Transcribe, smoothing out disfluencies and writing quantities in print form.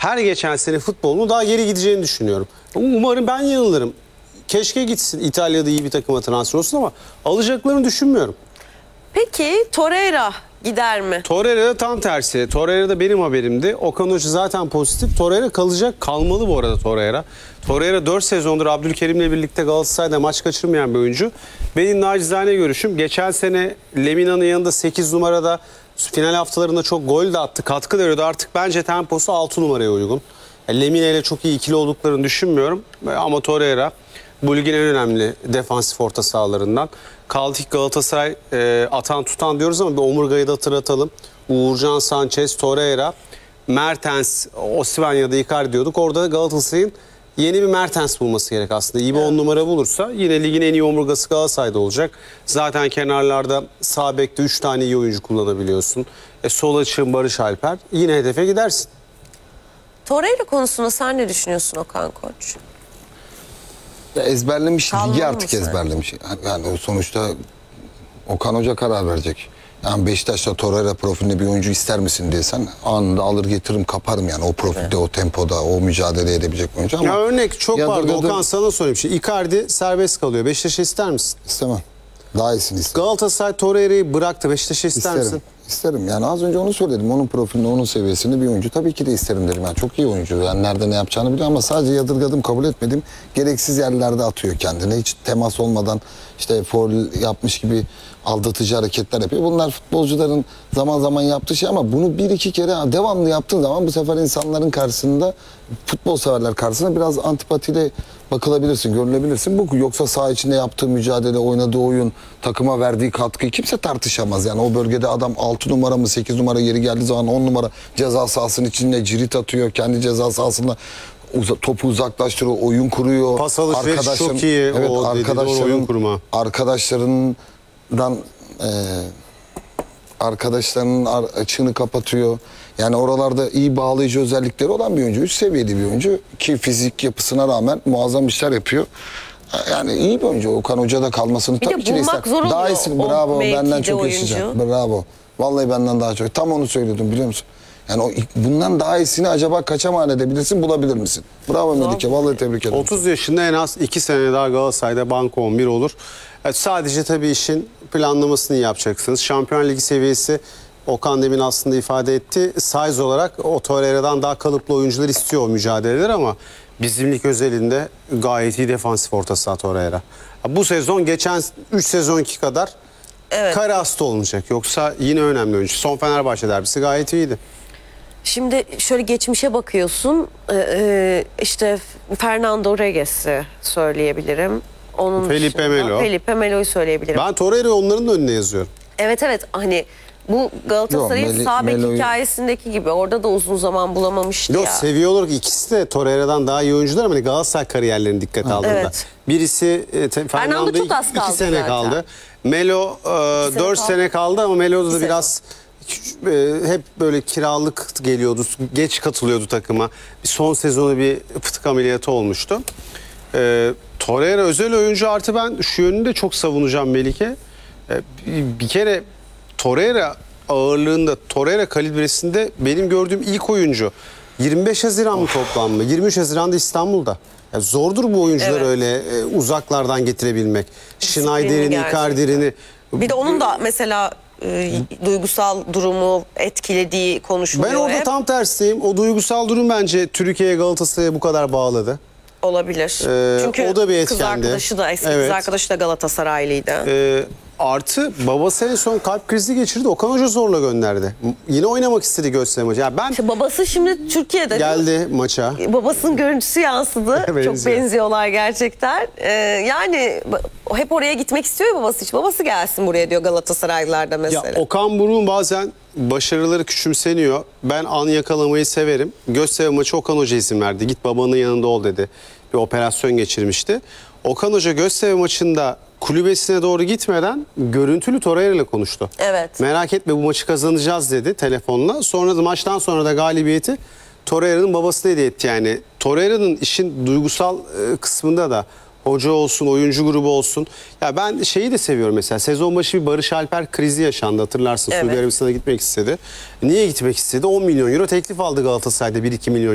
her geçen sene futbolunu daha geri gideceğini düşünüyorum. Umarım ben yanılırım. Keşke gitsin, İtalya'da iyi bir takıma transfer olsun ama alacaklarını düşünmüyorum. Peki Torreira gider mi? Torreira da tam tersi. Torreira da benim haberimdi. Okan Hoca zaten pozitif. Torreira kalacak. Kalmalı bu arada Torreira. Torreira 4 sezondur Abdülkerim'le birlikte Galatasaray'da maç kaçırmayan bir oyuncu. Benim nacizane görüşüm, geçen sene Lemina'nın yanında 8 numarada final haftalarında çok gol de attı. Katkı da veriyordu. Artık bence temposu 6 numaraya uygun. Lemina ile çok iyi ikili olduklarını düşünmüyorum. Ama Torreira bu ligin en önemli defansif orta sahalarından. Kaldı ki Galatasaray atan tutan diyoruz ama bir omurgayı da hatırlatalım. Uğurcan, Sanchez, Torreira, Mertens, Osimhen ya da Icardi diyorduk. Orada Galatasaray'ın yeni bir Mertens bulması gerek aslında. İyi bir 10 numara bulursa yine ligin en iyi omurgası Galatasaray'da olacak. Zaten kenarlarda sağ bekte 3 tane iyi oyuncu kullanabiliyorsun. Sol açığın Barış Alper. Yine hedefe gidersin. Torreira konusunda sen ne düşünüyorsun Okan Koç? Ya ezberlemiş, Kalmalı ligi artık mı sen? ezberlemiş. Yani o sonuçta Okan Hoca karar verecek. Yani Beşiktaş'ta Torreira profilinde bir oyuncu ister misin desen anında alır getiririm kaparım yani o profilde, o tempoda, o mücadele edebilecek oyuncu ama... Ya örnek çok vardı. yadırgadım. Okan sana sorayım bir şey. Icardi serbest kalıyor. Beşiktaş'a ister misin? İstemem. Daha iyisini isterim. Galatasaray Torreira'yı bıraktı. Beşiktaş'a ister misin? İsterim. Yani az önce onu söyledim. Onun profilinde, onun seviyesinde bir oyuncu. Tabii ki de isterim derim. Yani çok iyi oyuncu. Yani nerede ne yapacağını biliyor ama sadece yadırgadım, kabul etmedim. Gereksiz yerlerde atıyor kendini. Hiç temas olmadan işte faul yapmış gibi aldatıcı hareketler yapıyor. Bunlar futbolcuların zaman zaman yaptığı şey ama bunu bir iki kere devamlı yaptığın zaman bu sefer insanların karşısında, futbol severler karşısında biraz antipatiyle bakılabilirsin, görülebilirsin. Bu yoksa saha içinde yaptığı mücadele, oynadığı oyun, takıma verdiği katkıyı kimse tartışamaz. Yani o bölgede adam 6 numara mı 8 numara yeri geldiği zaman 10 numara ceza sahasının içinde cirit atıyor. Kendi ceza sahasında topu uzaklaştırıyor, oyun kuruyor. Pas alışverişi çok iyi. Evet, O oyun kurma. Arkadaşlarının açığını kapatıyor. Yani oralarda iyi bağlayıcı özellikleri olan bir oyuncu. Üst seviyede bir oyuncu ki fizik yapısına rağmen muazzam işler yapıyor. Yani iyi bir oyuncu. Okan Hoca'da kalmasını Bir tabii de ki de ister. bulmak zor oluyor Daha iyisini o bravo benden mevkide çok oyuncu. yaşayacak. Bravo. Vallahi benden daha çok. Tam onu söylüyordum biliyor musun? Yani bundan daha iyisini acaba kaça mal edebilirsin, bulabilir misin? Bravo Melike. Vallahi tebrik ederim. 30 yaşında en az 2 sene daha Galatasaray'da banko 11 olur. Sadece tabii işin planlamasını yapacaksınız. Şampiyon Ligi seviyesi Okan demin aslında ifade etti. Size olarak o Torreira'dan daha kalıplı oyuncular istiyor o mücadeleler ama bizim lig özelinde gayet iyi defansif orta saha Torreira. Bu sezon geçen 3 sezonki kadar kare hasta olmayacak. Yoksa yine önemli oyuncu. Son Fenerbahçe derbisi gayet iyiydi. Şimdi şöyle geçmişe bakıyorsun. İşte Fernando Regues'i söyleyebilirim. Onun Felipe dışında Melo. Felipe Melo'yu söyleyebilirim. Ben Torreira'yı onların da önüne yazıyorum. Evet hani bu Galatasaray'ın sağ bek hikayesindeki gibi orada da uzun zaman bulamamıştı Yok, ya. seviye olarak ikisi de Torreira'dan daha iyi oyuncular ama Galatasaray kariyerlerini dikkate aldığında. Evet. Birisi Fernando çok az 2 kaldı sene zaten. kaldı. Melo 4 sene kaldı ama Melo'da da biraz hep böyle kiralık geliyordu. Geç katılıyordu takıma. Bir son sezonu bir fıtık ameliyatı olmuştu. Torreira özel oyuncu artı ben şu yönünü de çok savunacağım Melike. Bir kere Torreira ağırlığında, Torreira kalibresinde benim gördüğüm ilk oyuncu. 25 Haziran mı toplam mı? 23 Haziran'da İstanbul'da. Yani zordur bu oyuncular öyle uzaklardan getirebilmek. Schneider'ini, Icardi'ni. Bir de onun da mesela duygusal durumu etkilediği konuşuluyor. Ben orada tam tersiyim. O duygusal durum bence Türkiye'ye, Galatasaray'a bu kadar bağladı. Olabilir. Çünkü o da bir etkendi. kız arkadaşı da, eski kız arkadaşı da Galatasaraylıydı. Artı babası en son kalp krizi geçirdi. Okan Hoca zorla gönderdi. Yine oynamak istedi Göztepe maçı. Yani ben İşte babası şimdi Türkiye'de. geldi maça. Babasının görüntüsü yansıdı. Çok benziyorlar gerçekten. Yani hep oraya gitmek istiyor ya babası. Hiç babası gelsin buraya diyor Galatasaraylılarda mesela. Ya Okan Buruk'un bazen başarıları küçümseniyor. Ben an yakalamayı severim. Göztepe maçı Okan Hoca izin verdi. Git babanın yanında ol dedi. Bir operasyon geçirmişti. Okan Hoca Göztepe maçında kulübesine doğru gitmeden görüntülü Torreira ile konuştu. Evet. Merak etme bu maçı kazanacağız dedi telefonla. Sonra da maçtan sonra da galibiyeti Torreira'nın babası hediye etti yani. Torreira'nın işin duygusal kısmında da hoca olsun, oyuncu grubu olsun. Ya ben şeyi de seviyorum mesela. Sezon başı bir Barış Alper krizi yaşandı hatırlarsın. Suudi Arabistan'a gitmek istedi. Niye gitmek istedi? 10 milyon euro teklif aldı Galatasaray'da 1-2 milyon.